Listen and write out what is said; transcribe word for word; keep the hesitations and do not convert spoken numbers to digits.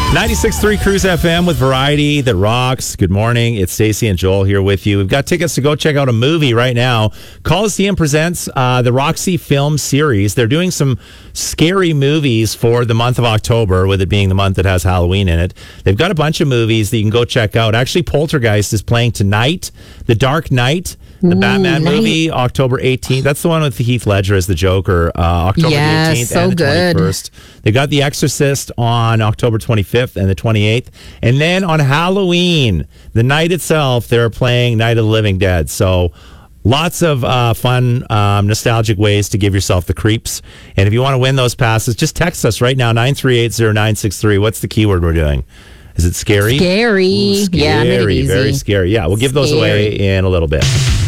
ninety-six point three Cruise F M with variety that rocks. Good morning. It's Stacey and Joel here with you. We've got tickets to go check out a movie right now. Coliseum presents uh, the Roxy Film Series. They're doing some scary movies for the month of October, with it being the month that has Halloween in it. They've got a bunch of movies that you can go check out. Actually, Poltergeist is playing tonight. The Dark Knight, the Ooh, Batman night. movie, October eighteenth. That's the one with Heath Ledger as the Joker, uh, October yes, eighteenth so and the good. twenty-first. They got The Exorcist on October twenty-fifth and the twenty-eighth. And then on Halloween, the night itself, they're playing Night of the Living Dead. So lots of uh, fun, um, nostalgic ways to give yourself the creeps. And if you want to win those passes, just text us right now, nine three eight zero nine six three. What's the keyword we're doing? Is it scary? Scary. Ooh, scary. Yeah, made it easy. Very scary. Yeah, we'll give those Scary. away in a little bit.